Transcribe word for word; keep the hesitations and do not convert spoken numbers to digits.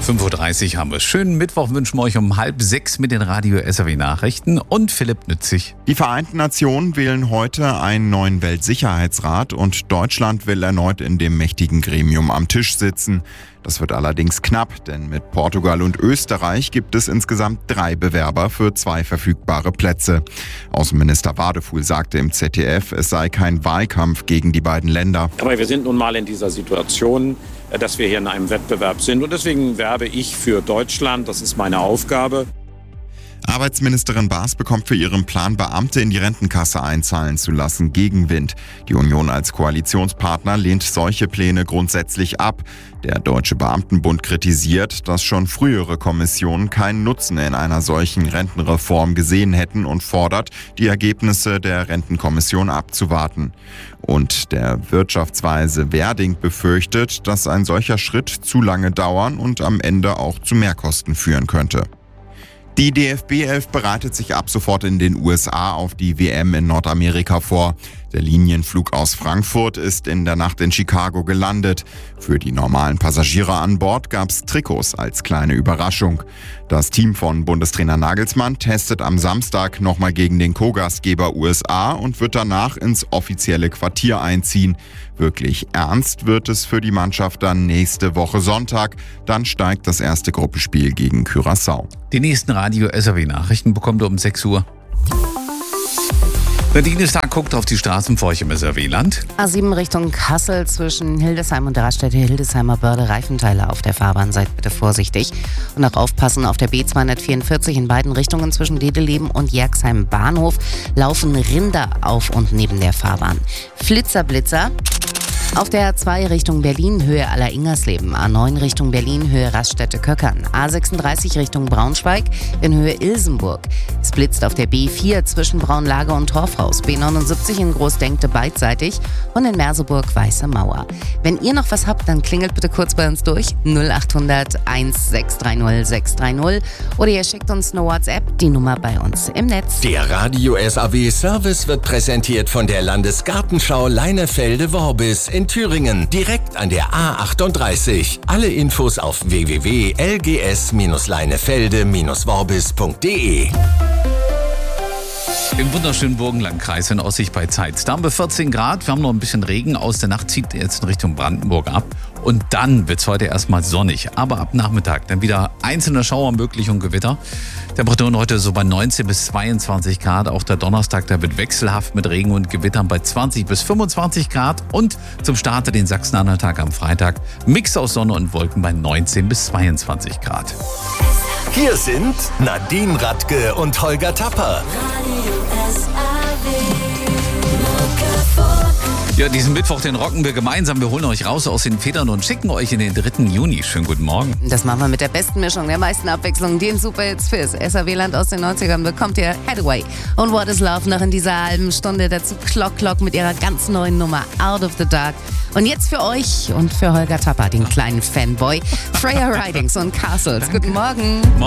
fünf Uhr dreißig haben wir es. Schönen Mittwoch wünschen wir euch um halb sechs mit den Radio S R W Nachrichten und Philipp Nützig. Die Vereinten Nationen wählen heute einen neuen Weltsicherheitsrat und Deutschland will erneut in dem mächtigen Gremium am Tisch sitzen. Das wird allerdings knapp, denn mit Portugal und Österreich gibt es insgesamt drei Bewerber für zwei verfügbare Plätze. Außenminister Wadefuhl sagte im Z D F, es sei kein Wahlkampf gegen die beiden Länder. Aber wir sind nun mal in dieser Situation, dass wir hier in einem Wettbewerb sind und deswegen werbe ich für Deutschland, das ist meine Aufgabe. Arbeitsministerin Baas bekommt für ihren Plan, Beamte in die Rentenkasse einzahlen zu lassen, Gegenwind. Die Union als Koalitionspartner lehnt solche Pläne grundsätzlich ab. Der Deutsche Beamtenbund kritisiert, dass schon frühere Kommissionen keinen Nutzen in einer solchen Rentenreform gesehen hätten und fordert, die Ergebnisse der Rentenkommission abzuwarten. Und der Wirtschaftsweise Werding befürchtet, dass ein solcher Schritt zu lange dauern und am Ende auch zu Mehrkosten führen könnte. Die D F B elf bereitet sich ab sofort in den U S A auf die W M in Nordamerika vor. Der Linienflug aus Frankfurt ist in der Nacht in Chicago gelandet. Für die normalen Passagiere an Bord gab's Trikots als kleine Überraschung. Das Team von Bundestrainer Nagelsmann testet am Samstag nochmal gegen den Co-Gastgeber U S A und wird danach ins offizielle Quartier einziehen. Wirklich ernst wird es für die Mannschaft dann nächste Woche Sonntag. Dann steigt das erste Gruppenspiel gegen Curaçao. Die nächsten Radio S R W Nachrichten bekommt ihr um sechs Uhr. Nadine Stark guckt auf die Straßen vor euch im S R W-Land. A sieben Richtung Kassel zwischen Hildesheim und der Raststätte Hildesheimer Börde, Reifenteile auf der Fahrbahn. Seid bitte vorsichtig. Und auch aufpassen, auf der B zweihundertvierundvierzig in beiden Richtungen zwischen Dedeleben und Jerxheim Bahnhof laufen Rinder auf und neben der Fahrbahn. Flitzer, Blitzer. Auf der A zwei Richtung Berlin, Höhe Aller-Ingersleben, A neun Richtung Berlin, Höhe Raststätte Köckern, A sechsunddreißig Richtung Braunschweig, in Höhe Ilsenburg. Es blitzt auf der B vier zwischen Braunlage und Torfhaus, B neunundsiebzig in Großdenkte beidseitig und in Merseburg Weiße Mauer. Wenn ihr noch was habt, dann klingelt bitte kurz bei uns durch null acht hundert eins sechs drei null sechs drei null oder ihr schickt uns eine WhatsApp, die Nummer bei uns im Netz. Der Radio S R W Service wird präsentiert von der Landesgartenschau Leinefelde-Worbis in Thüringen, direkt an der A achtunddreißig. Alle Infos auf w w w punkt l g s leinefelde worbis punkt d e. Im wunderschönen Burgenlandkreis in Aussicht bei Zeitz. Da haben wir vierzehn Grad, wir haben noch ein bisschen Regen. Aus der Nacht zieht jetzt in Richtung Brandenburg ab. Und dann wird es heute erstmal sonnig. Aber ab Nachmittag dann wieder einzelne Schauer möglich und Gewitter. Temperaturen heute so bei neunzehn bis zweiundzwanzig Grad. Auch der Donnerstag, der wird wechselhaft mit Regen und Gewittern bei zwanzig bis fünfundzwanzig Grad. Und zum Start den Sachsen-Anhalt-Tag am Freitag Mix aus Sonne und Wolken bei neunzehn bis zweiundzwanzig Grad. Hier sind Nadine Radke und Holger Tapper. Ja, diesen Mittwoch, den rocken wir gemeinsam. Wir holen euch raus aus den Federn und schicken euch in den dritten Juni. Schönen guten Morgen. Das machen wir mit der besten Mischung, der meisten Abwechslung, den Superhits fürs S R W-Land aus den neunzigern bekommt ihr Hathaway und What is Love noch in dieser halben Stunde. Dazu Clock Clock mit ihrer ganz neuen Nummer Out of the Dark. Und jetzt für euch und für Holger Tapper, den kleinen Fanboy, Freya Ridings und Castles. Guten Morgen.